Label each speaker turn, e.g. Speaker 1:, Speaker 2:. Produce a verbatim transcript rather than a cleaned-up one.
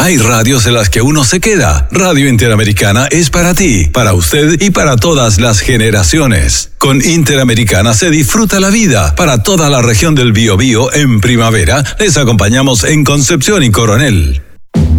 Speaker 1: Hay radios en las que uno se queda. Radio Interamericana es para ti, para usted y para todas las generaciones. Con Interamericana se disfruta la vida. Para toda la región del Biobío en primavera, les acompañamos en Concepción y Coronel.